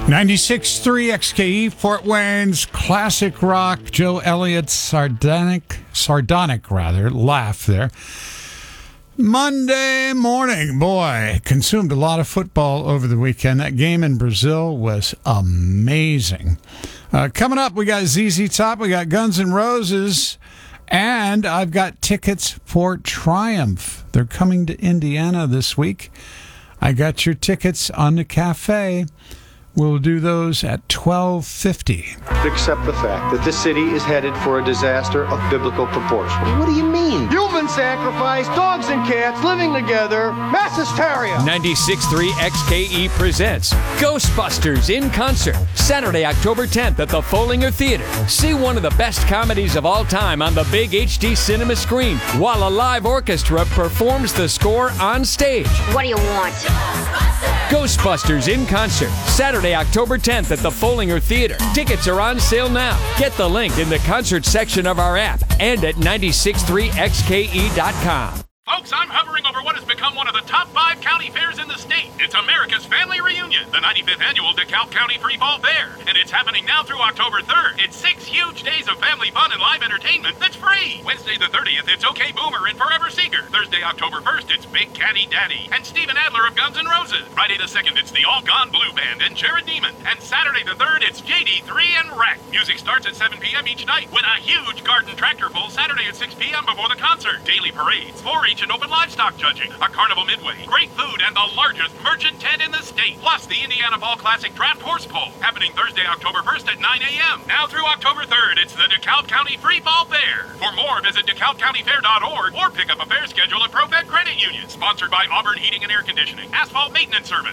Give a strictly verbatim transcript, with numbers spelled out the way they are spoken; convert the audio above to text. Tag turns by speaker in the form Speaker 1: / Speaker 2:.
Speaker 1: ninety-six point three X K E, Fort Wayne's classic rock. Joe Elliott's sardonic, sardonic rather, laugh there. Monday morning, boy, consumed a lot of football over the weekend. That game in Brazil was amazing. Uh, coming up, we got Z Z Top, we got Guns N' Roses, and I've got tickets for Triumph. They're coming to Indiana this week. I got your tickets on the cafe. We'll do those at twelve fifty.
Speaker 2: Accept the fact that this city is headed for a disaster of biblical proportions. What do you mean? Human sacrifice, dogs and cats living together, mass hysteria.
Speaker 3: ninety-six point three X K E presents Ghostbusters in concert, Saturday, October tenth at the Follinger Theater. See one of the best comedies of all time on the big H D cinema screen, while a live orchestra performs the score on stage.
Speaker 4: What do you want?
Speaker 3: Ghostbusters in concert, Saturday, October tenth at the Follinger Theater. Tickets are on sale now. Get the link in the concert section of our app and at ninety-six point three X K E dot com.
Speaker 5: Folks, I'm hovering over what has become one of the top five county fairs in the state. It's America's Family Reunion, the ninety-fifth annual DeKalb County Free Fall Fair. And it's happening now through October third. It's six huge days of family fun and live entertainment that's free. Wednesday the thirtieth, it's OK Boomer and Forever Seeker. Thursday, October first, it's Big Caddy Daddy and Steven Adler of Guns N' Roses. Friday the second, it's the All Gone Blue Band and Jared Neiman. And Saturday the third, it's J D three and Wreck. Music starts at seven p.m. each night with a huge garden tractor pull Saturday at six p.m. before the concert. Daily parades, four H and open livestock judging, a carnival midway, great food, and the largest merchant tent in the state. Plus the Indiana Fall Classic Draft Horse Pull, happening Thursday, October first at nine a.m. Now through October third, it's the DeKalb County Free Fall Fair. For more, visit dekalb county fair dot org or pick up a fair schedule at ProFed Credit Union. Sponsored by Auburn Heating and Air Conditioning, Asphalt Maintenance Service.